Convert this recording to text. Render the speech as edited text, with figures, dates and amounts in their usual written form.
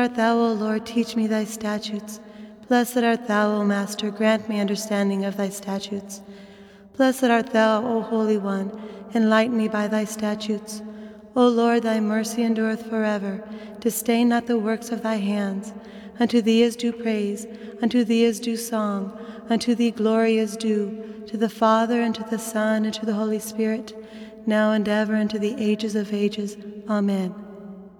art thou, O Lord, teach me thy statutes. Blessed art thou, O Master, grant me understanding of thy statutes. Blessed art thou, O Holy One, enlighten me by thy statutes. O Lord, thy mercy endureth forever. Disdain not the works of thy hands. Unto thee is due praise, unto thee is due song, unto thee glory is due, to the Father, and to the Son, and to the Holy Spirit, now and ever, and to the ages of ages. Amen.